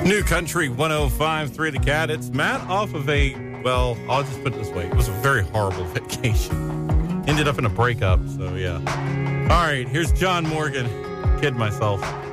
New Country 105.3 The Cat. It's Matt off of I'll just put it this way. It was a very horrible vacation. Ended up in a breakup, so yeah. All right, here's John Morgan. Kid myself.